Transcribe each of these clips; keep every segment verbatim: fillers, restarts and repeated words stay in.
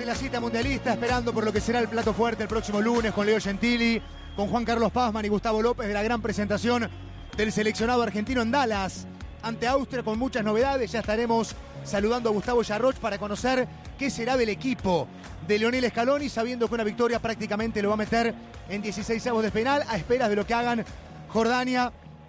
en la cita mundialista, esperando por lo que será el plato fuerte el próximo lunes con Leo Gentili, con Juan Carlos Pazman y Gustavo López, de la gran presentación del seleccionado argentino en Dallas ante Austria, con muchas novedades. Ya estaremos saludando a Gustavo Yarroch para conocer qué será del equipo de Lionel Scaloni, sabiendo que una victoria prácticamente lo va a meter en dieciseisavos de penal, a esperas de lo que hagan Jordania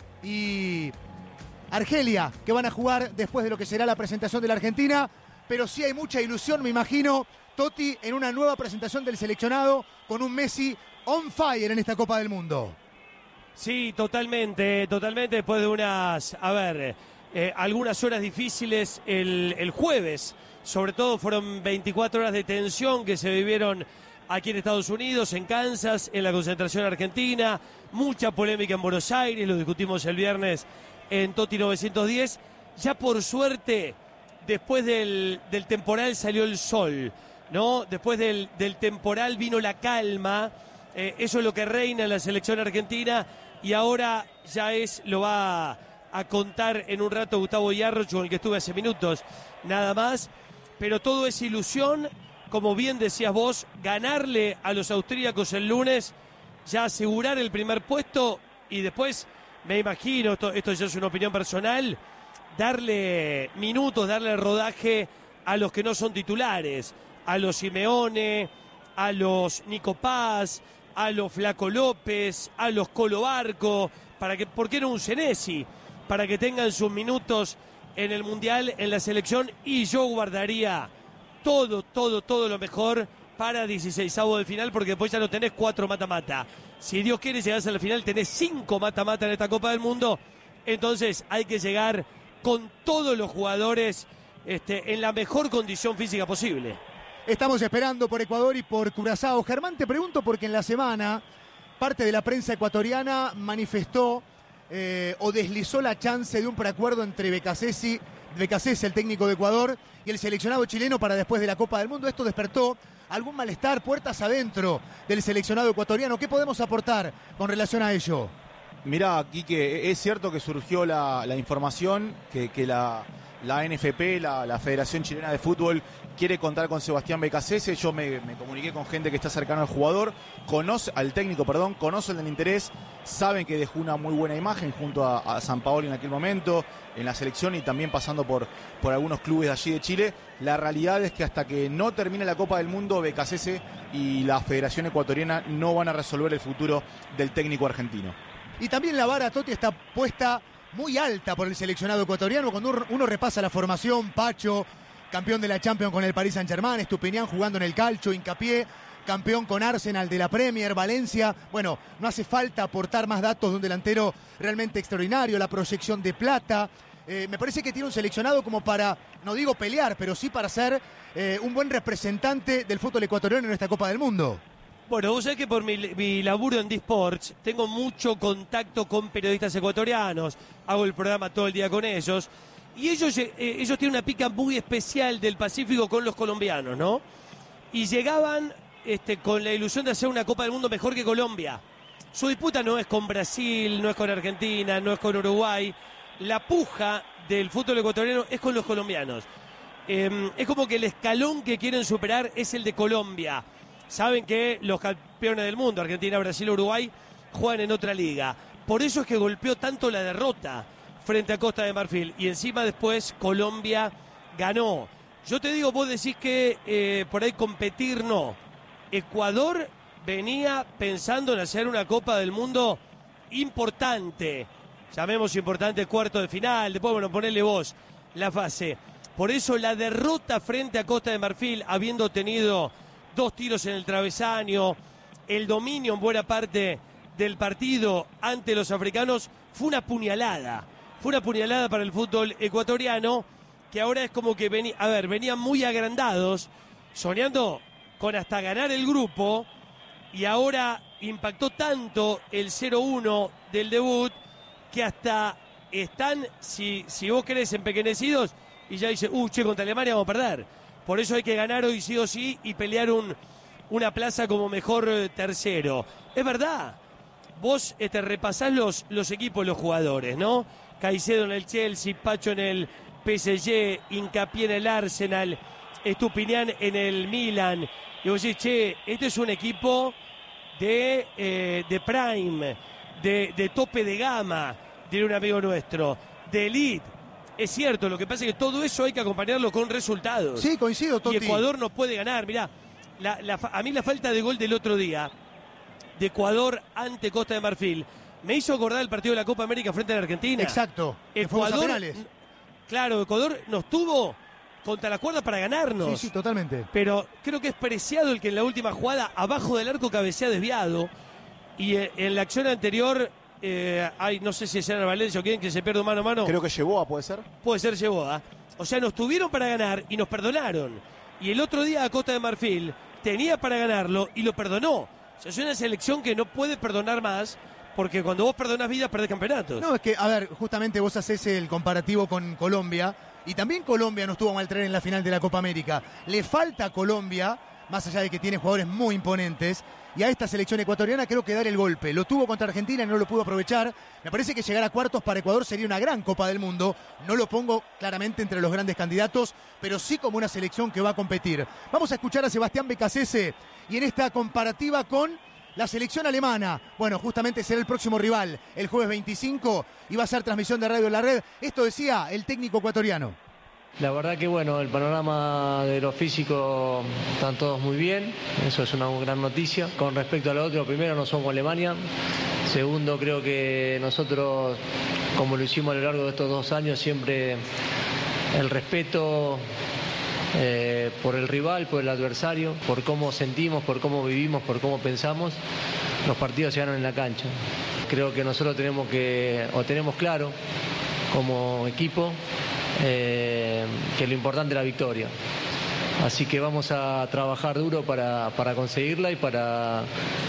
y Argelia, que van a jugar después de lo que será la presentación de la Argentina. Pero sí hay mucha ilusión, me imagino, Totti, en una nueva presentación del seleccionado con un Messi on fire en esta Copa del Mundo. Sí, totalmente, totalmente, después de unas, a ver, eh, algunas horas difíciles el, el jueves. Sobre todo fueron veinticuatro horas de tensión que se vivieron aquí en Estados Unidos, en Kansas, en la concentración argentina. Mucha polémica en Buenos Aires, lo discutimos el viernes en Totti novecientos diez. Ya por suerte, después del, del temporal salió el sol, ¿no? Después del, del temporal vino la calma. Eh, eso es lo que reina en la selección argentina. Y ahora ya es, lo va a contar en un rato Gustavo Yarroch, con el que estuve hace minutos, nada más. Pero todo es ilusión, como bien decías vos, ganarle a los austríacos el lunes, ya asegurar el primer puesto y después, me imagino, esto, esto ya es una opinión personal, darle minutos, darle rodaje a los que no son titulares, a los Simeone, a los Nico Paz, a los Flaco López, a los Colo Barco, para que, ¿por qué no un Senesi? Para que tengan sus minutos en el Mundial, en la selección, y yo guardaría todo, todo, todo lo mejor para dieciseisavos de final, porque después ya no tenés cuatro mata-mata. Si Dios quiere, llegás a la final, tenés cinco mata-mata en esta Copa del Mundo, entonces hay que llegar con todos los jugadores este, en la mejor condición física posible. Estamos esperando por Ecuador y por Curazao. Germán, te pregunto porque en la semana parte de la prensa ecuatoriana manifestó eh, o deslizó la chance de un preacuerdo entre Becasese, Becasese, el técnico de Ecuador, y el seleccionado chileno para después de la Copa del Mundo. Esto despertó algún malestar, puertas adentro del seleccionado ecuatoriano. ¿Qué podemos aportar con relación a ello? Mirá, Quique, es cierto que surgió la, la información que, que la, la N F P, la, la Federación Chilena de Fútbol, quiere contar con Sebastián Becasese. Yo me, me comuniqué con gente que está cercana al jugador, conoce al técnico, perdón, conocen el interés, saben que dejó una muy buena imagen junto a, a San Paolo en aquel momento, en la selección y también pasando por, por algunos clubes de allí de Chile. La realidad es que hasta que no termine la Copa del Mundo, Becasese y la Federación Ecuatoriana no van a resolver el futuro del técnico argentino. Y también la vara, Totti, está puesta muy alta por el seleccionado ecuatoriano. Cuando uno repasa la formación, Pacho, campeón de la Champions con el Paris Saint-Germain, Estupiñán jugando en el Calcio, Hincapié, campeón con Arsenal de la Premier, Valencia. Bueno, no hace falta aportar más datos de un delantero realmente extraordinario, la proyección de plata. Eh, me parece que tiene un seleccionado como para, no digo pelear, pero sí para ser eh, un buen representante del fútbol ecuatoriano en esta Copa del Mundo. Bueno, vos sabés que por mi, mi laburo en D-Sports tengo mucho contacto con periodistas ecuatorianos, hago el programa todo el día con ellos, y ellos, eh, ellos tienen una pica muy especial del Pacífico con los colombianos, ¿no? Y llegaban este, con la ilusión de hacer una Copa del Mundo mejor que Colombia. Su disputa no es con Brasil, no es con Argentina, no es con Uruguay. La puja del fútbol ecuatoriano es con los colombianos. Eh, es como que el escalón que quieren superar es el de Colombia. Saben que los campeones del mundo, Argentina, Brasil, Uruguay, juegan en otra liga. Por eso es que golpeó tanto la derrota frente a Costa de Marfil. Y encima después Colombia ganó. Yo te digo, vos decís que eh, por ahí competir no. Ecuador venía pensando en hacer una Copa del Mundo importante. Llamemos importante cuarto de final. Después, bueno, ponele vos la fase. Por eso la derrota frente a Costa de Marfil, habiendo tenido dos tiros en el travesaño, el dominio en buena parte del partido ante los africanos, fue una puñalada. Fue una puñalada para el fútbol ecuatoriano, que ahora es como que venía, a ver, venían muy agrandados, soñando con hasta ganar el grupo, y ahora impactó tanto el cero uno del debut, que hasta están, si, si vos querés, empequeñecidos, y ya dice, uh, che, contra Alemania vamos a perder. Por eso hay que ganar hoy sí o sí y pelear un, una plaza como mejor tercero. Es verdad, vos este, repasás los, los equipos, los jugadores, ¿no? Caicedo en el Chelsea, Pacho en el P S G, Hincapié en el Arsenal, Estupiñán en el Milan. Y vos decís, che, este es un equipo de, eh, de prime, de, de tope de gama, diría un amigo nuestro, de elite. Es cierto, lo que pasa es que todo eso hay que acompañarlo con resultados. Sí, coincido, Totti. Y Ecuador no puede ganar. Mirá, la, la, a mí la falta de gol del otro día, de Ecuador ante Costa de Marfil, me hizo acordar el partido de la Copa América frente a la Argentina. Exacto. Ecuador, claro, Ecuador nos tuvo contra la cuerda para ganarnos. Sí, sí, totalmente. Pero creo que es Preciado el que en la última jugada, abajo del arco, cabecea desviado. Y en la acción anterior, eh, hay, no sé si es en Valencia o quién, que se pierde mano a mano. Creo que Yeboah, ¿puede ser? Puede ser Yeboah. O sea, nos tuvieron para ganar y nos perdonaron. Y el otro día a Costa de Marfil tenía para ganarlo y lo perdonó. O sea, es una selección que no puede perdonar más, porque cuando vos perdonás vidas, perdés campeonatos. No, es que, a ver, justamente vos haces el comparativo con Colombia, y también Colombia no estuvo mal traer en la final de la Copa América. Le falta a Colombia, más allá de que tiene jugadores muy imponentes, y a esta selección ecuatoriana creo que dar el golpe. Lo tuvo contra Argentina y no lo pudo aprovechar. Me parece que llegar a cuartos para Ecuador sería una gran Copa del Mundo. No lo pongo claramente entre los grandes candidatos, pero sí como una selección que va a competir. Vamos a escuchar a Sebastián Becasese y en esta comparativa con la selección alemana. Bueno, justamente será el próximo rival, el jueves veinticinco, y va a ser transmisión de Radio en la Red. Esto decía el técnico ecuatoriano. La verdad que bueno, el panorama de lo físico están todos muy bien, eso es una gran noticia. Con respecto a lo otro, primero no somos Alemania, segundo creo que nosotros, como lo hicimos a lo largo de estos dos años, siempre el respeto eh, por el rival, por el adversario, por cómo sentimos, por cómo vivimos, por cómo pensamos, los partidos se ganan en la cancha. Creo que nosotros tenemos que, o tenemos claro como equipo, Eh, que lo importante es la victoria. Así que vamos a trabajar duro para, para conseguirla y para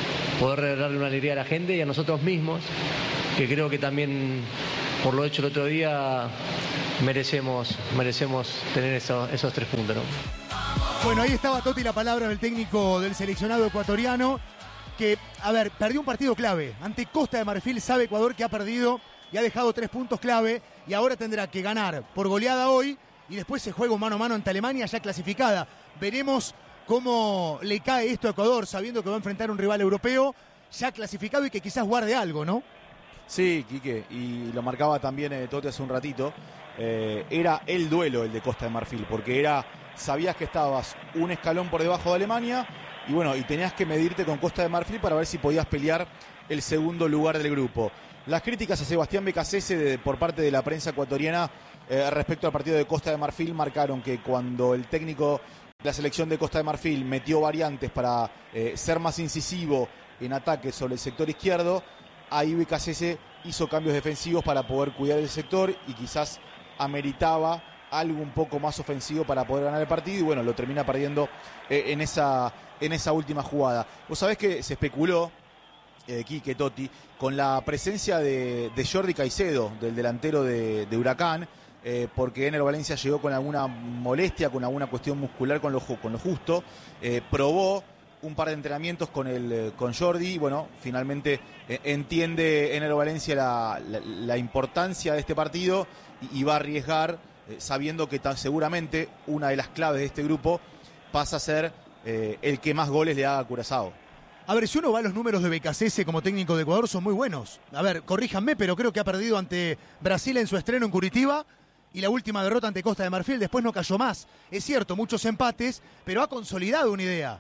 poder darle una alegría a la gente y a nosotros mismos, que creo que también, por lo hecho el otro día, merecemos, merecemos tener esos, esos tres puntos, ¿no? Bueno, ahí estaba Totti, la palabra del técnico del seleccionado ecuatoriano, que, a ver, perdió un partido clave. Ante Costa de Marfil sabe Ecuador que ha perdido y ha dejado tres puntos clave, y ahora tendrá que ganar por goleada hoy, y después se juega un mano a mano ante Alemania ya clasificada. Veremos cómo le cae esto a Ecuador, sabiendo que va a enfrentar a un rival europeo ya clasificado y que quizás guarde algo, ¿no? Sí, Quique, y lo marcaba también eh, Totti hace un ratito. Eh, era el duelo el de Costa de Marfil, porque era, sabías que estabas un escalón por debajo de Alemania, y bueno, y tenías que medirte con Costa de Marfil para ver si podías pelear el segundo lugar del grupo. Las críticas a Sebastián Becasese de, por parte de la prensa ecuatoriana eh, respecto al partido de Costa de Marfil marcaron que cuando el técnico de la selección de Costa de Marfil metió variantes para eh, ser más incisivo en ataque sobre el sector izquierdo, ahí Becasese hizo cambios defensivos para poder cuidar el sector y quizás ameritaba algo un poco más ofensivo para poder ganar el partido, y bueno, lo termina perdiendo eh, en, esa, en esa última jugada. Vos sabés que se especuló, Eh, Quique, Totti, con la presencia de, de Jordi Caicedo, del delantero de, de Huracán, eh, porque Ener Valencia llegó con alguna molestia, con alguna cuestión muscular con lo, con lo justo, eh, probó un par de entrenamientos con, el, con Jordi, y bueno, finalmente eh, entiende Ener Valencia la, la, la importancia de este partido y, y va a arriesgar, eh, sabiendo que tan, seguramente una de las claves de este grupo pasa a ser eh, el que más goles le haga a Curazao. A ver, si uno va a los números de Becasese como técnico de Ecuador, son muy buenos. A ver, corríjanme, pero creo que ha perdido ante Brasil en su estreno en Curitiba y la última derrota ante Costa de Marfil, después no cayó más. Es cierto, muchos empates, pero ha consolidado una idea.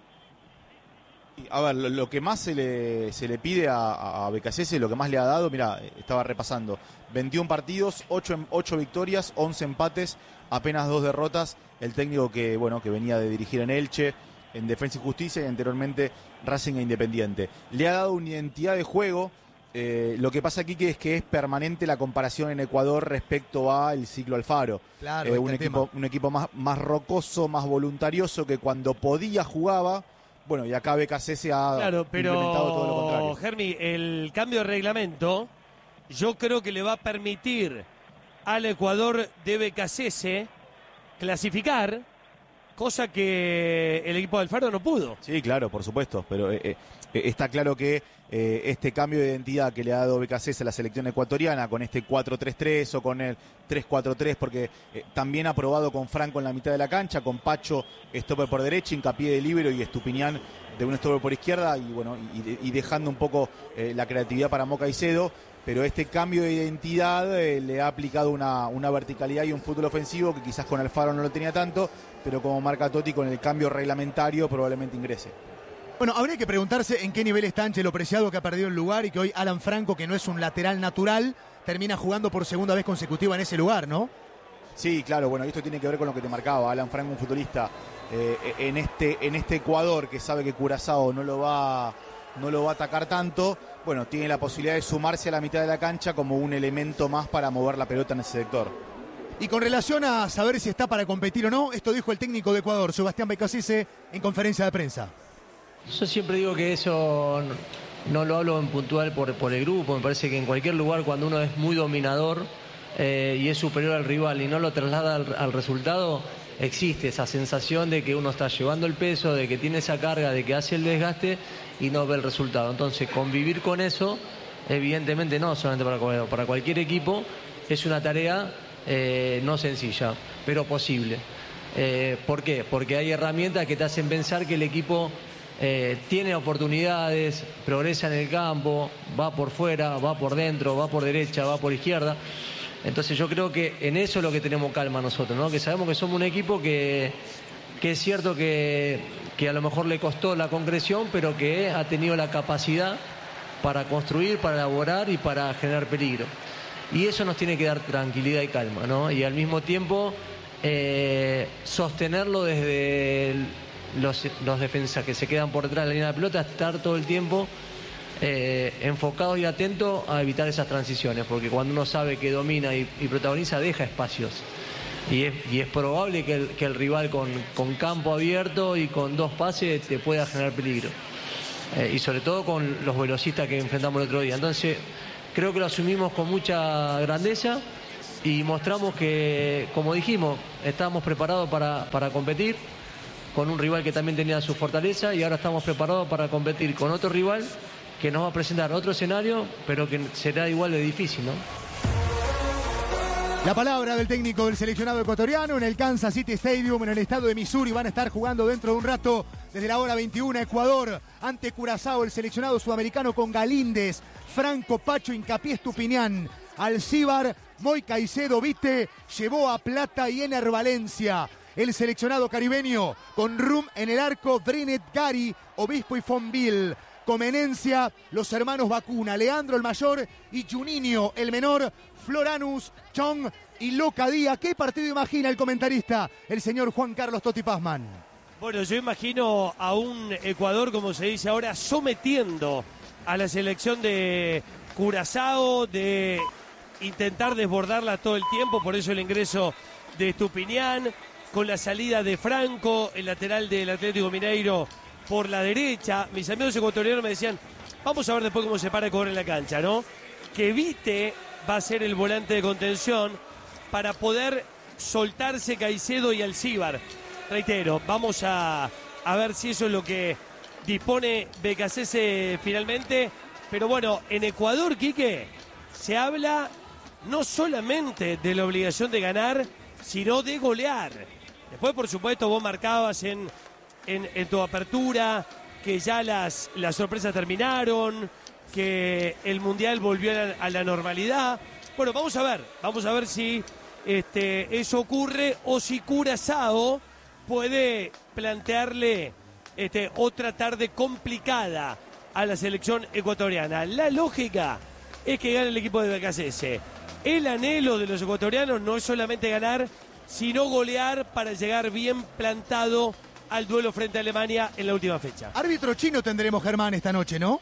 A ver, lo, lo que más se le, se le pide a, a Becasese, lo que más le ha dado, mira, estaba repasando, veintiún partidos, ocho, ocho victorias, once empates, apenas dos derrotas. El técnico que, bueno, que venía de dirigir en Elche, en Defensa y Justicia, y anteriormente Racing e Independiente. Le ha dado una identidad de juego. Eh, lo que pasa aquí que es que es permanente la comparación en Ecuador respecto al ciclo Alfaro. Claro, eh, un, equipo, un equipo más, más rocoso, más voluntarioso, que cuando podía jugaba. Bueno, y acá Becasese ha claro, pero, implementado todo lo contrario. Germi, el cambio de reglamento yo creo que le va a permitir al Ecuador de Becasese clasificar cosa que el equipo de Alfaro no pudo. Sí, claro, por supuesto, pero eh, eh, está claro que eh, este cambio de identidad que le ha dado B K C S a la selección ecuatoriana con este cuatro tres tres o con el tres cuatro tres, porque eh, también ha probado con Franco en la mitad de la cancha, con Pacho stopper por derecha, Hincapié de líbero y Estupiñán de un stopper por izquierda, y bueno, y, y dejando un poco eh, la creatividad para Mo Caicedo. Pero este cambio de identidad eh, le ha aplicado una, una verticalidad y un fútbol ofensivo que quizás con Alfaro no lo tenía tanto, pero como marca Totti, con el cambio reglamentario probablemente ingrese. Bueno, habría que preguntarse en qué nivel está Ángelo Preciado, que ha perdido el lugar, y que hoy Alan Franco, que no es un lateral natural, termina jugando por segunda vez consecutiva en ese lugar, ¿no? Sí, claro, bueno, esto tiene que ver con lo que te marcaba. Alan Franco, un futbolista eh, en, este, en este Ecuador que sabe que Curazao no lo va... no lo va a atacar tanto, bueno, tiene la posibilidad de sumarse a la mitad de la cancha como un elemento más para mover la pelota en ese sector. Y con relación a saber si está para competir o no, esto dijo el técnico de Ecuador, Sebastián B K C S, en conferencia de prensa. Yo siempre digo que eso no, no lo hablo en puntual por, por el grupo, me parece que en cualquier lugar cuando uno es muy dominador eh, y es superior al rival y no lo traslada al, al resultado, existe esa sensación de que uno está llevando el peso, de que tiene esa carga, de que hace el desgaste y no ve el resultado. Entonces, convivir con eso, evidentemente no solamente para, para cualquier equipo, es una tarea eh, no sencilla, pero posible. Eh, ¿Por qué? Porque hay herramientas que te hacen pensar que el equipo eh, tiene oportunidades, progresa en el campo, va por fuera, va por dentro, va por derecha, va por izquierda. Entonces yo creo que en eso es lo que tenemos calma nosotros, ¿no? Que sabemos que somos un equipo que, que es cierto que, que a lo mejor le costó la concreción, pero que ha tenido la capacidad para construir, para elaborar y para generar peligro. Y eso nos tiene que dar tranquilidad y calma, ¿no? Y al mismo tiempo eh, sostenerlo desde el, los, los defensas que se quedan por detrás de la línea de pelota, estar todo el tiempo Eh, enfocado y atento a evitar esas transiciones, porque cuando uno sabe que domina y, y protagoniza, deja espacios. Y es, y es probable que el, que el rival con, con campo abierto y con dos pases te pueda generar peligro. Eh, y sobre todo con los velocistas que enfrentamos el otro día. Entonces, creo que lo asumimos con mucha grandeza y mostramos que, como dijimos, estábamos preparados para, para competir con un rival que también tenía su fortaleza, y ahora estamos preparados para competir con otro rival que nos va a presentar otro escenario, pero que será igual de difícil, ¿no? La palabra del técnico del seleccionado ecuatoriano en el Kansas City Stadium, en el estado de Missouri. Van a estar jugando dentro de un rato, desde la hora veintiuno, Ecuador ante Curazao, el seleccionado sudamericano con Galíndez, Franco, Pacho, Hincapié, Estupiñán, Alcíbar, Moy Caicedo, Vite, llevó a Plata y Ener Valencia. El seleccionado caribeño con Rum en el arco, Brinet, Gary, Obispo y Fonville. Comenencia, los hermanos Vacuna, Leandro el mayor y Juninho el menor, Floranus, Chong y Locadía. ¿Qué partido imagina el comentarista, el señor Juan Carlos Totti Pazman? Bueno, yo imagino a un Ecuador, como se dice ahora, sometiendo a la selección de Curazao, de intentar desbordarla todo el tiempo, por eso el ingreso de Estupiñán, con la salida de Franco, el lateral del Atlético Mineiro, por la derecha. Mis amigos ecuatorianos me decían, vamos a ver después cómo se para Ecuador en la cancha, ¿no? Que Vite va a ser el volante de contención para poder soltarse Caicedo y Alcíbar. Reitero, vamos a, a ver si eso es lo que dispone B K C S finalmente. Pero bueno, en Ecuador, Quique, se habla no solamente de la obligación de ganar, sino de golear. Después, por supuesto, vos marcabas en... En, en tu apertura, que ya las, las sorpresas terminaron, que el Mundial volvió a la, a la normalidad. Bueno, vamos a ver, vamos a ver si este, eso ocurre o si Curazao puede plantearle este, otra tarde complicada a la selección ecuatoriana. La lógica es que gane el equipo de B K C S. El anhelo de los ecuatorianos no es solamente ganar, sino golear para llegar bien plantado al duelo frente a Alemania en la última fecha. Árbitro chino tendremos, Germán, esta noche, ¿no?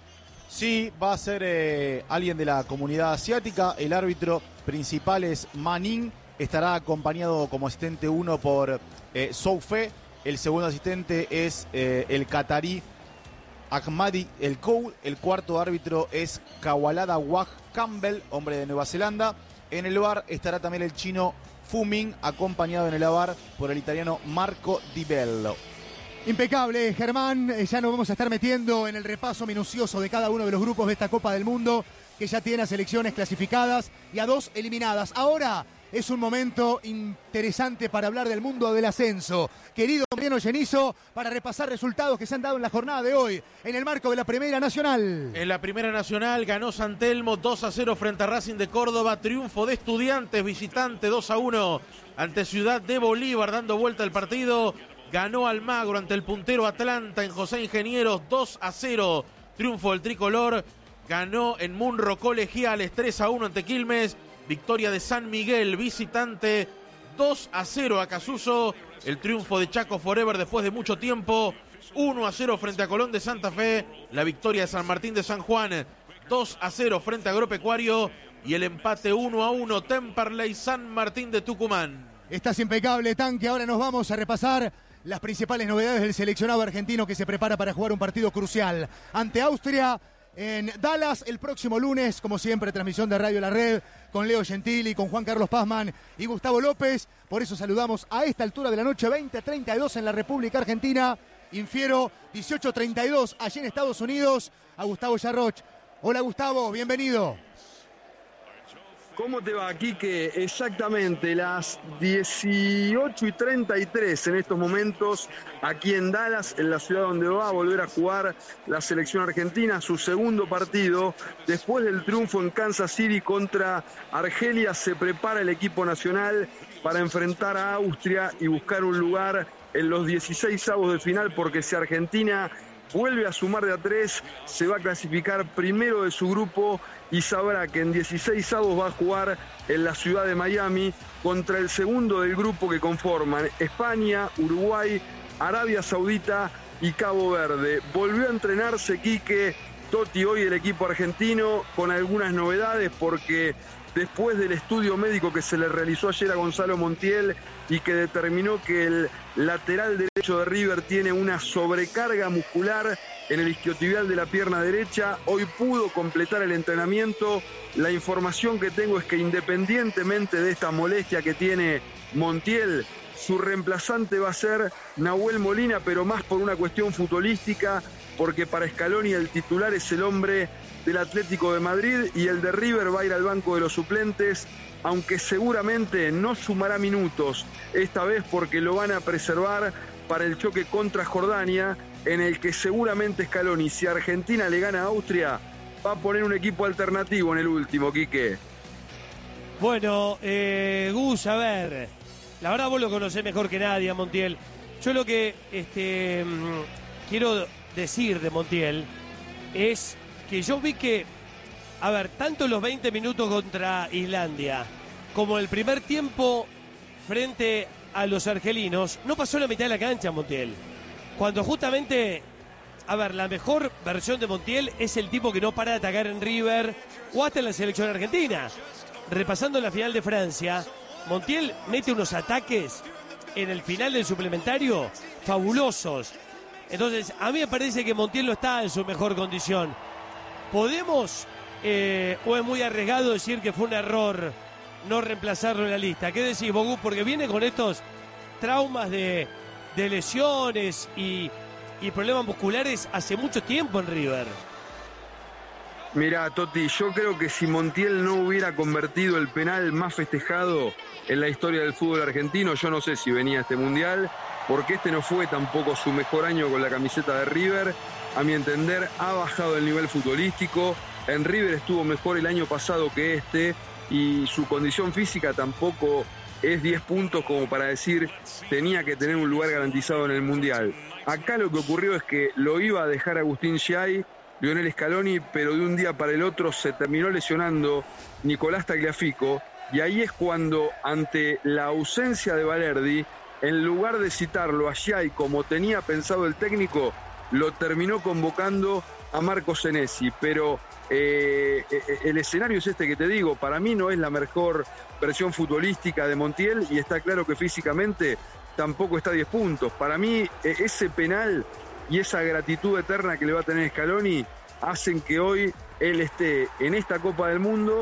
Sí, va a ser eh, alguien de la comunidad asiática. El árbitro principal es Manning. Estará acompañado como asistente uno por eh, Soufe. El segundo asistente es eh, el catarí Ahmadi El Kou. El cuarto árbitro es Kawalada Wah Campbell, hombre de Nueva Zelanda. En el V A R estará también el chino Fuming, acompañado en el A V A R por el italiano Marco Di Bello. Impecable, Germán. Eh, Ya nos vamos a estar metiendo en el repaso minucioso de cada uno de los grupos de esta Copa del Mundo, que ya tiene a selecciones clasificadas y a dos eliminadas. Ahora es un momento interesante para hablar del mundo del ascenso. Querido Mariano Genizo, para repasar resultados que se han dado en la jornada de hoy, en el marco de la Primera Nacional. En la Primera Nacional ganó San Telmo dos a cero frente a Racing de Córdoba. Triunfo de Estudiantes, visitante dos a uno ante Ciudad de Bolívar, dando vuelta el partido. Ganó Almagro ante el puntero Atlanta en José Ingenieros dos a cero. Triunfo del tricolor. Ganó en Munro Colegiales tres a uno ante Quilmes. Victoria de San Miguel, visitante, dos a cero a Casuso. El triunfo de Chaco Forever después de mucho tiempo, uno a cero frente a Colón de Santa Fe. La victoria de San Martín de San Juan, dos a cero frente a Agropecuario. Y el empate uno a uno, Temperley San Martín de Tucumán. Estás impecable, Tanque. Ahora nos vamos a repasar las principales novedades del seleccionado argentino que se prepara para jugar un partido crucial ante Austria en Dallas el próximo lunes. Como siempre, transmisión de Radio La Red con Leo Gentili, con Juan Carlos Pazman y Gustavo López. Por eso saludamos a esta altura de la noche, veinte treinta y dos en la República Argentina. Infiero dieciocho treinta y dos allí en Estados Unidos, a Gustavo Yarroch. Hola Gustavo, bienvenido. ¿Cómo te va, Quique? Exactamente, las dieciocho y treinta y tres en estos momentos, aquí en Dallas, en la ciudad donde va a volver a jugar la selección argentina, su segundo partido. Después del triunfo en Kansas City contra Argelia, se prepara el equipo nacional para enfrentar a Austria y buscar un lugar en los dieciséis avos de final, porque si Argentina vuelve a sumar de a tres, se va a clasificar primero de su grupo y sabrá que en dieciséis avos va a jugar en la ciudad de Miami contra el segundo del grupo que conforman España, Uruguay, Arabia Saudita y Cabo Verde. Volvió a entrenarse, Quique, Totti, hoy el equipo argentino, con algunas novedades, porque después del estudio médico que se le realizó ayer a Gonzalo Montiel y que determinó que el lateral derecho de River tiene una sobrecarga muscular en el isquiotibial de la pierna derecha, hoy pudo completar el entrenamiento. La información que tengo es que independientemente de esta molestia que tiene Montiel, su reemplazante va a ser Nahuel Molina, pero más por una cuestión futbolística, porque para Scaloni el titular es el hombre del Atlético de Madrid y el de River va a ir al banco de los suplentes, aunque seguramente no sumará minutos esta vez porque lo van a preservar para el choque contra Jordania, en el que seguramente Scaloni, si Argentina le gana a Austria, va a poner un equipo alternativo en el último, Quique. Bueno, eh, Gus, a ver, la verdad vos lo conocés mejor que nadie a Montiel. Yo lo que este, quiero decir de Montiel es que yo vi que, a ver, tanto los veinte minutos contra Islandia como el primer tiempo frente a los argelinos, no pasó la mitad de la cancha Montiel. Cuando justamente, a ver, la mejor versión de Montiel es el tipo que no para de atacar en River o hasta en la selección argentina. Repasando la final de Francia, Montiel mete unos ataques en el final del suplementario fabulosos. Entonces, a mí me parece que Montiel no está en su mejor condición. ¿Podemos, eh, o es muy arriesgado decir que fue un error no reemplazarlo en la lista? ¿Qué decís, Bogus? Porque viene con estos traumas de, de lesiones y, y problemas musculares hace mucho tiempo en River. Mirá, Totti, yo creo que si Montiel no hubiera convertido el penal más festejado en la historia del fútbol argentino, yo no sé si venía a este Mundial, porque este no fue tampoco su mejor año con la camiseta de River. A mi entender, ha bajado el nivel futbolístico. En River estuvo mejor el año pasado que este, y su condición física tampoco es diez puntos como para decir tenía que tener un lugar garantizado en el Mundial. Acá lo que ocurrió es que lo iba a dejar Agustín Schiai, Lionel Scaloni, pero de un día para el otro se terminó lesionando Nicolás Tagliafico, y ahí es cuando, ante la ausencia de Valerdi, en lugar de citarlo a Schiai como tenía pensado el técnico, lo terminó convocando a Marco Senesi. Pero eh, el escenario es este que te digo, para mí no es la mejor versión futbolística de Montiel, y está claro que físicamente tampoco está a diez puntos. Para mí ese penal y esa gratitud eterna que le va a tener Scaloni hacen que hoy él esté en esta Copa del Mundo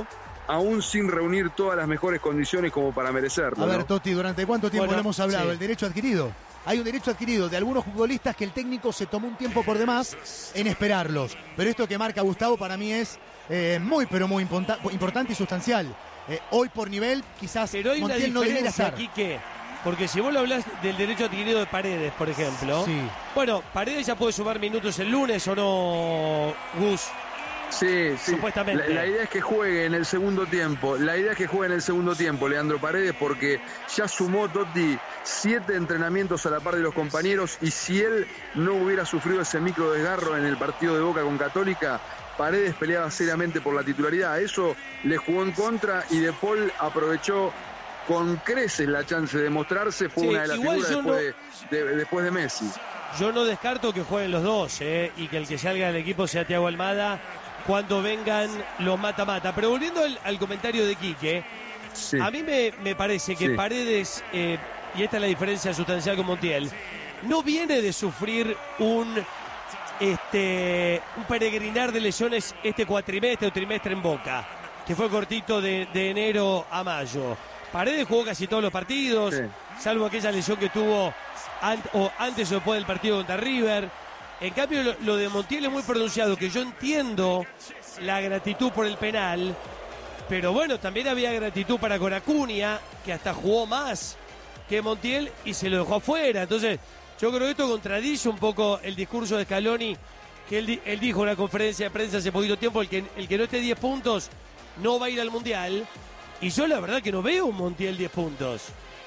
aún sin reunir todas las mejores condiciones como para merecerlo. A ver, ¿no? Toti, ¿durante cuánto tiempo Bueno, le hemos hablado? sí. El derecho adquirido. Hay un derecho adquirido de algunos futbolistas que el técnico se tomó un tiempo por demás en esperarlos. Pero esto que marca Gustavo para mí es eh, muy, pero muy imponta- importante y sustancial. Eh, hoy por nivel, quizás Pero hay una Montiel no debería diferencia estar. aquí que, porque si vos lo hablas del derecho adquirido de Paredes, por ejemplo, Sí. bueno, Paredes ya puede sumar minutos el lunes o no, Gus. Sí, sí. Supuestamente. La, la idea es que juegue en el segundo tiempo. La idea es que juegue en el segundo tiempo, Leandro Paredes, porque ya sumó Totti siete entrenamientos a la par de los compañeros y si él no hubiera sufrido ese micro desgarro en el partido de Boca con Católica, Paredes peleaba seriamente por la titularidad. Eso le jugó en contra y De Paul aprovechó con creces la chance de mostrarse. Fue Sí, una de las igual figuras yo después, de, de- después de Messi. Yo no descarto que jueguen los dos, ¿eh? Y que el que salga del equipo sea Thiago Almada cuando vengan los mata-mata. Pero volviendo al, al comentario de Quique, Sí. a mí me, me parece que Sí. Paredes, eh, y esta es la diferencia sustancial con Montiel, no viene de sufrir un, este, un peregrinar de lesiones este cuatrimestre o trimestre en Boca, que fue cortito de, de enero a mayo. Paredes jugó casi todos los partidos, Sí. salvo aquella lesión que tuvo an- o antes o después del partido contra River. En cambio, lo, lo de Montiel es muy pronunciado, que yo entiendo la gratitud por el penal, pero bueno, también había gratitud para Coracunia, que hasta jugó más que Montiel y se lo dejó afuera. Entonces, yo creo que esto contradice un poco el discurso de Scaloni, que él, di- él dijo en una conferencia de prensa hace poquito tiempo, el que, el que no esté diez puntos no va a ir al Mundial. Y yo la verdad que no veo un Montiel diez puntos.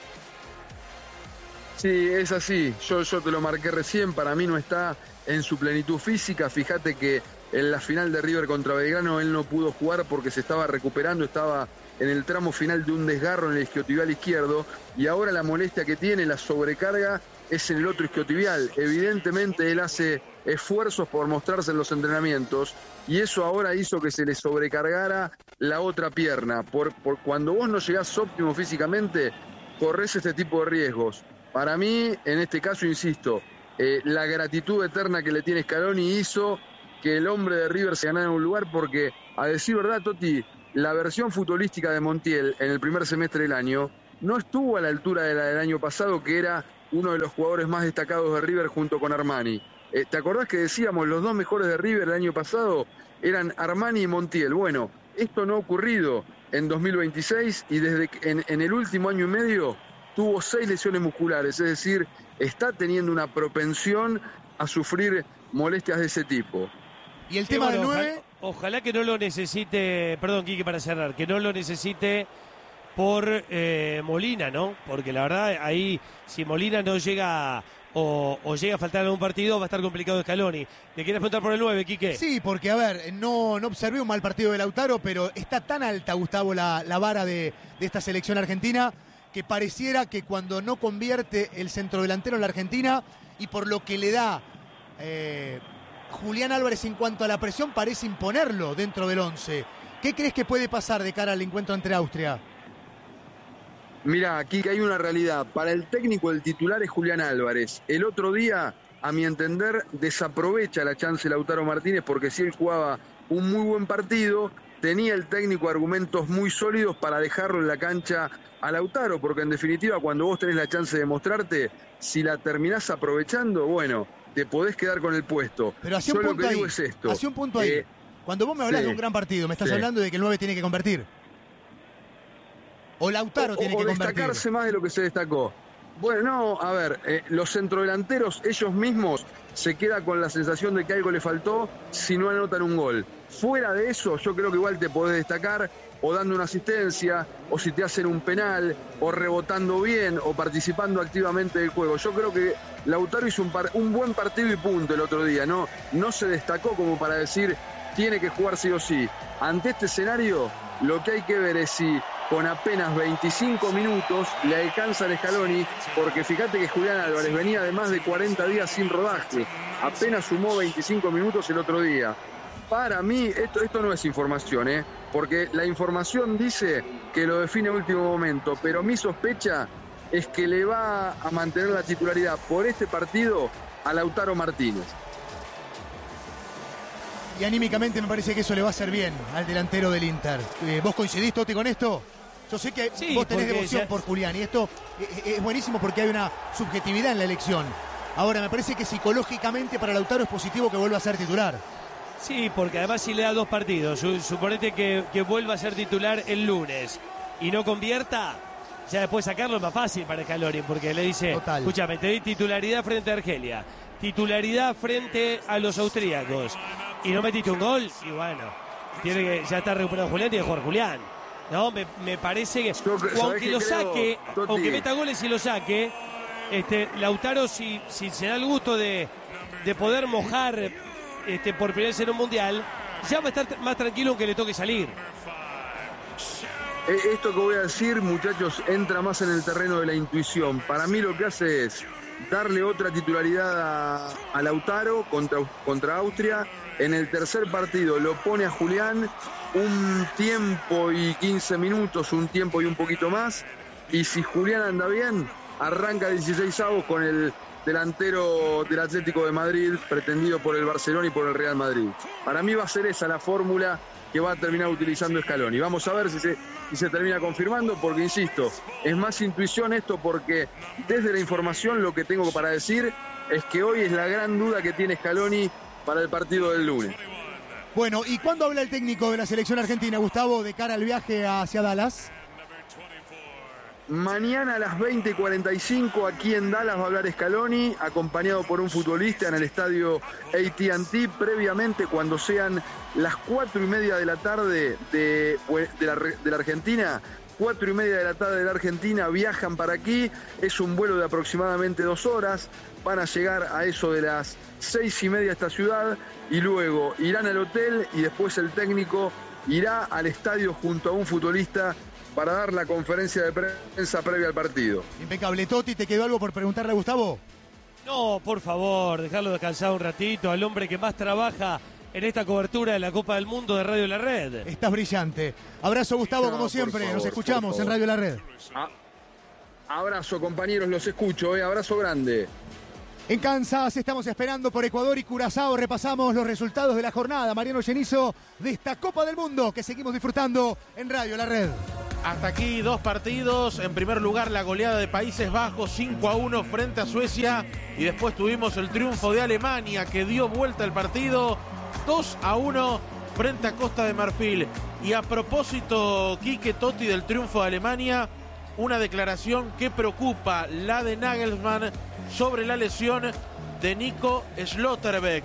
Sí, es así. Yo, yo te lo marqué recién. Para mí no está en su plenitud física. Fíjate que en la final de River contra Belgrano él no pudo jugar porque se estaba recuperando, estaba en el tramo final de un desgarro en el isquiotibial izquierdo y ahora la molestia que tiene, la sobrecarga, es en el otro isquiotibial. Evidentemente él hace esfuerzos por mostrarse en los entrenamientos y eso ahora hizo que se le sobrecargara la otra pierna. Por, por cuando vos no llegás óptimo físicamente, corres este tipo de riesgos. Para mí, en este caso, insisto, eh, la gratitud eterna que le tiene Scaloni hizo que el hombre de River se ganara un lugar porque, a decir verdad, Totti, la versión futbolística de Montiel en el primer semestre del año no estuvo a la altura de la del año pasado, que era uno de los jugadores más destacados de River junto con Armani. Eh, ¿Te acordás que decíamos los dos mejores de River el año pasado eran Armani y Montiel? Bueno, esto no ha ocurrido en dos mil veintiséis y desde que en, en el último año y medio tuvo seis lesiones musculares, es decir, está teniendo una propensión a sufrir molestias de ese tipo. Y el Sí, tema bueno, del nueve... Ojalá, ojalá que no lo necesite, perdón, Quique, para cerrar, que no lo necesite por eh, Molina, ¿no? Porque la verdad, ahí, si Molina no llega o, o llega a faltar algún partido, va a estar complicado Scaloni. ¿Le quieres preguntar por el nueve, Quique? Sí, porque a ver, no, no observé un mal partido de Lautaro, pero está tan alta, Gustavo, la, la vara de, de esta selección argentina, que pareciera que cuando no convierte el centrodelantero en la Argentina y por lo que le da eh, Julián Álvarez en cuanto a la presión, parece imponerlo dentro del once. ¿Qué crees que puede pasar de cara al encuentro entre Austria? Mira, aquí hay una realidad. Para el técnico el titular es Julián Álvarez. El otro día, a mi entender, desaprovecha la chance Lautaro Martínez porque si él jugaba un muy buen partido, tenía el técnico argumentos muy sólidos para dejarlo en la cancha a Lautaro, porque en definitiva cuando vos tenés la chance de mostrarte, si la terminás aprovechando, bueno, te podés quedar con el puesto. Pero hacia Yo un lo punto que ahí, digo es esto. hacia un punto ahí. Eh, Cuando vos me hablas sí, de un gran partido, me estás sí. hablando de que el nueve tiene que convertir. O Lautaro o, tiene o que convertir. destacarse más de lo que se destacó. Bueno, no, a ver, eh, los centrodelanteros ellos mismos se quedan con la sensación de que algo le faltó si no anotan un gol. Fuera de eso, yo creo que igual te podés destacar o dando una asistencia, o si te hacen un penal, o rebotando bien, o participando activamente del juego. Yo creo que Lautaro hizo un, par, un buen partido y punto el otro día, ¿no? No se destacó como para decir tiene que jugar sí o sí. Ante este escenario, lo que hay que ver es si con apenas veinticinco minutos le alcanza el Scaloni, porque fíjate que Julián Álvarez venía de más de cuarenta días sin rodaje, apenas sumó veinticinco minutos el otro día. Para mí, esto, esto no es información, ¿eh? Porque la información dice que lo define a último momento, pero mi sospecha es que le va a mantener la titularidad por este partido a Lautaro Martínez. y anímicamente me parece que eso le va a hacer bien al delantero del Inter. Eh, ¿Vos coincidís, Toti, con esto? Yo sé que Sí, vos tenés porque devoción ya- por Julián y esto es, es buenísimo porque hay una subjetividad en la elección. Ahora, me parece que psicológicamente para Lautaro es positivo que vuelva a ser titular. Sí, porque además si le da dos partidos, su- suponete que, que vuelva a ser titular el lunes y no convierta, ya después sacarlo es más fácil para Scaloni, porque le dice, Total. escúchame, te di titularidad frente a Argelia, titularidad frente a los austríacos, y no metiste un gol, y bueno, tiene que, ya está recuperado Julián, tiene que jugar Julián. No, me, me parece que, Yo cre- o aunque ¿sabés qué lo creo, saque, Toti? aunque meta goles y lo saque, este, Lautaro, si, si se da el gusto de, de poder mojar este, por primera vez en un mundial, ya va a estar más tranquilo aunque le toque salir. Eh, Esto que voy a decir, muchachos, entra más en el terreno de la intuición. Para mí lo que hace es darle otra titularidad a, a Lautaro contra, contra Austria. En el tercer partido lo pone a Julián un tiempo y quince minutos, un tiempo y un poquito más. Y si Julián anda bien, arranca dieciséis avos con el delantero del Atlético de Madrid, pretendido por el Barcelona y por el Real Madrid. Para mí va a ser esa la fórmula que va a terminar utilizando Scaloni. Vamos a ver si se, si se termina confirmando, porque insisto, es más intuición esto, porque desde la información lo que tengo para decir es que hoy es la gran duda que tiene Scaloni para el partido del lunes. Bueno, ¿y cuándo habla el técnico de la selección argentina, Gustavo, de cara al viaje hacia Dallas? Mañana a las veinte y cuarenta y cinco aquí en Dallas va a hablar Scaloni, acompañado por un futbolista en el estadio A T and T. Previamente, cuando sean las cuatro y media de la tarde de, de, la, de la Argentina, cuatro y media de la tarde de la Argentina, viajan para aquí. Es un vuelo de aproximadamente dos horas. Van a llegar a eso de las seis y media a esta ciudad y luego irán al hotel y después el técnico irá al estadio junto a un futbolista para dar la conferencia de prensa previa al partido. Impecable. Toti, ¿te quedó algo por preguntarle a Gustavo? No, por favor, dejarlo descansar un ratito al hombre que más trabaja en esta cobertura de la Copa del Mundo de Radio La Red. Estás brillante. Abrazo, Gustavo, No, como por siempre. favor, Nos escuchamos por en favor. Radio La Red. A- abrazo, compañeros, los escucho, eh. Abrazo grande. En Kansas estamos esperando por Ecuador y Curazao. Repasamos los resultados de la jornada. Mariano Genizo, de esta Copa del Mundo que seguimos disfrutando en Radio La Red. Hasta aquí dos partidos. En primer lugar, la goleada de Países Bajos cinco a uno frente a Suecia. Y después tuvimos el triunfo de Alemania, que dio vuelta el partido dos a uno frente a Costa de Marfil. Y a propósito, Quique, Totti, del triunfo de Alemania, una declaración que preocupa, la de Nagelsmann sobre la lesión de Nico Schlotterbeck,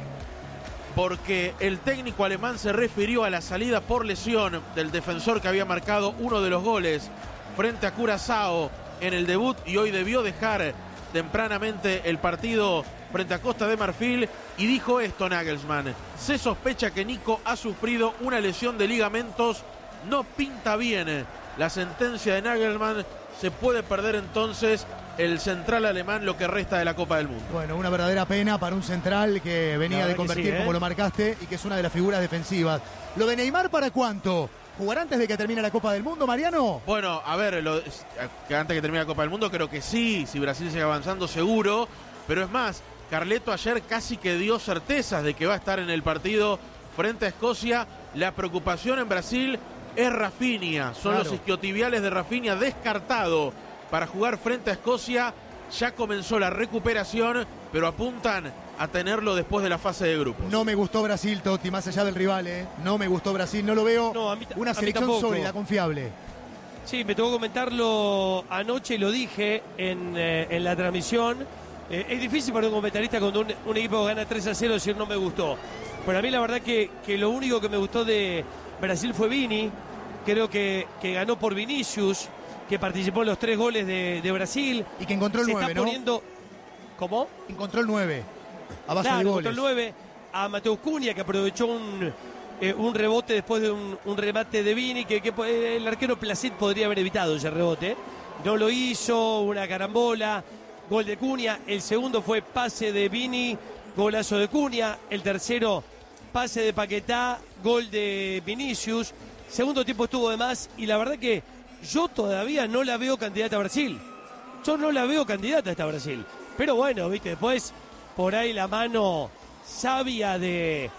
porque el técnico alemán se refirió a la salida por lesión del defensor que había marcado uno de los goles frente a Curazao en el debut y hoy debió dejar tempranamente el partido frente a Costa de Marfil, y dijo esto Nagelsmann: se sospecha que Nico ha sufrido una lesión de ligamentos, no pinta bien la sentencia de Nagelsmann, se puede perder entonces el central alemán lo que resta de la Copa del Mundo. Bueno, una verdadera pena para un central que venía La de verdad que convertir, sí, ¿eh? como lo marcaste, y que es una de las figuras defensivas. ¿Lo de Neymar para cuánto? ¿Jugar antes de que termine la Copa del Mundo, Mariano? Bueno, a ver, lo- que antes que termine la Copa del Mundo, creo que sí, si Brasil sigue avanzando, seguro. Pero es más, Carleto ayer casi que dio certezas de que va a estar en el partido frente a Escocia. La preocupación en Brasil es Rafinha, son Claro. los isquiotibiales de Rafinha, descartado para jugar frente a Escocia. Ya comenzó la recuperación, pero apuntan a tenerlo después de la fase de grupos. No me gustó Brasil, Totti, más allá del rival, ¿eh? No me gustó Brasil, no lo veo No, a mí- una a mí selección tampoco. sólida, confiable. Sí, me tocó comentarlo anoche y lo dije en, eh, en la transmisión. Eh, es difícil para un comentarista cuando un, un equipo gana tres a cero decir no me gustó. Pero a mí la verdad que, que lo único que me gustó de Brasil fue Vini. Creo que, que ganó por Vinicius, que participó en los tres goles de, de Brasil. Y que encontró el Se nueve, está ¿no? poniendo... ¿Cómo? Encontró el nueve, a base Claro, de contra goles. el nueve, a Mateus Cunha, que aprovechó un, eh, un rebote después de un, un remate de Vini, que, que eh, el arquero Placid podría haber evitado ese rebote. No lo hizo, una carambola, gol de Cunha. El segundo fue pase de Vini, golazo de Cunha. El tercero, pase de Paquetá, gol de Vinicius. Segundo tiempo estuvo de más y la verdad que yo todavía no la veo candidata a Brasil. Yo no la veo candidata a esta Brasil. Pero bueno, viste, después por ahí la mano sabia de,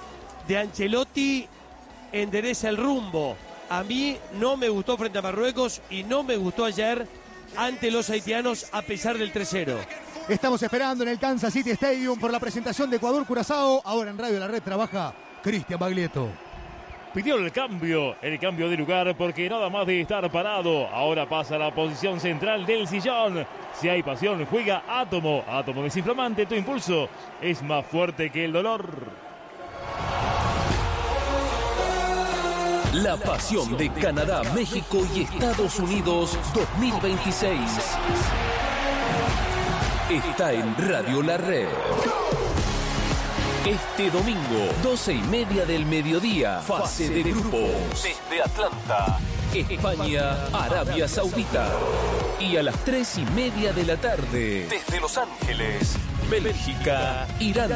de Ancelotti endereza el rumbo. A mí no me gustó frente a Marruecos y no me gustó ayer ante los haitianos a pesar del tres cero. Estamos esperando en el Kansas City Stadium por la presentación de Ecuador-Curazao. Ahora en Radio La Red trabaja Cristian Baglietto. Pidió el cambio, el cambio de lugar porque nada más de estar parado. Ahora pasa a la posición central del sillón. Si hay pasión, juega Átomo. Átomo desinflamante, tu impulso es más fuerte que el dolor. La pasión de Canadá, México y Estados Unidos dos mil veintiséis. Está en Radio La Red. Este domingo, doce y media del mediodía, fase de grupos. Desde Atlanta, España, Arabia Saudita. Y a las tres y media de la tarde, desde Los Ángeles, Bélgica, Irán.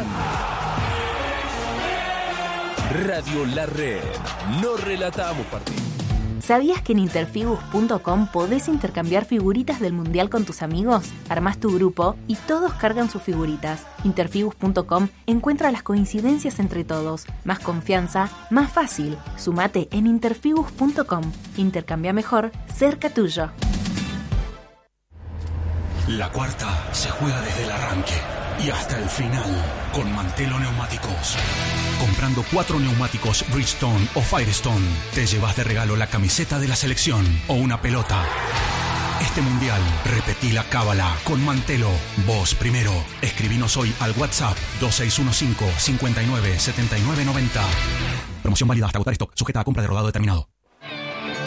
Radio La Red. No relatamos partidos. ¿Sabías que en interfibus punto com podés intercambiar figuritas del Mundial con tus amigos? Armás tu grupo y todos cargan sus figuritas. interfibus punto com encuentra las coincidencias entre todos. Más confianza, más fácil. Sumate en interfibus punto com. Intercambia mejor, cerca tuyo. La cuarta se juega desde el arranque y hasta el final con Mantelo Neumáticos. Comprando cuatro neumáticos Bridgestone o Firestone, te llevas de regalo la camiseta de la selección o una pelota. Este mundial, repetí la cábala con Mantelo. Vos primero. Escribinos hoy al WhatsApp dos seis uno cinco, cinco nueve, siete nueve nueve cero. Promoción válida hasta agotar stock, sujeta a compra de rodado determinado.